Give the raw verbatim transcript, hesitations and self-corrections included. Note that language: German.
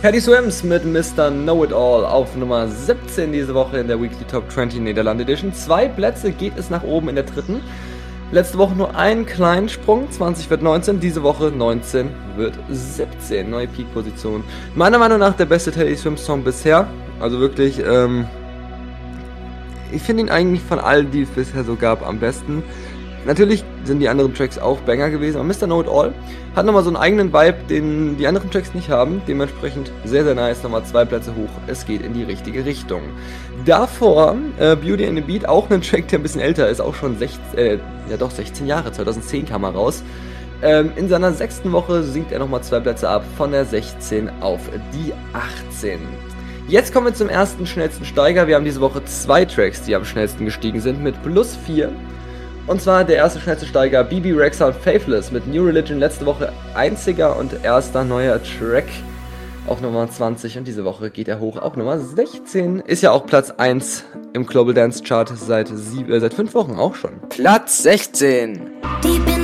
Caddy Swims mit Mister Know-It-All auf Nummer siebzehn diese Woche in der Weekly Top zwanzig Nederland Edition. Zwei Plätze geht es nach oben in der dritten. Letzte Woche nur einen kleinen Sprung, zwanzig wird neunzehn, diese Woche neunzehn wird siebzehn, neue Peak-Position. Meiner Meinung nach der beste Caddy Swims Song bisher, also wirklich, ähm, ich finde ihn eigentlich von allen, die es bisher so gab, am besten. Natürlich sind die anderen Tracks auch Banger gewesen, aber Mister Know-It-All hat nochmal so einen eigenen Vibe, den die anderen Tracks nicht haben. Dementsprechend sehr, sehr nice, nochmal zwei Plätze hoch. Es geht in die richtige Richtung. Davor äh, Beauty and the Beat, auch ein Track, der ein bisschen älter ist, auch schon sechzehn, äh, ja doch sechzehn Jahre, zwanzig zehn kam er raus. Ähm, in seiner sechsten Woche sinkt er nochmal zwei Plätze ab, von der sechzehn auf die achtzehn. Jetzt kommen wir zum ersten schnellsten Steiger. Wir haben diese Woche zwei Tracks, die am schnellsten gestiegen sind, mit plus vier. Und zwar der erste schnellste Steiger, B B Rexa und Faithless mit New Religion, letzte Woche einziger und erster neuer Track auf Nummer zwanzig und diese Woche geht er hoch auf Nummer sechzehn. Ist ja auch Platz eins im Global Dance Chart seit, sieb- äh, seit fünf Wochen auch schon. Platz sechzehn.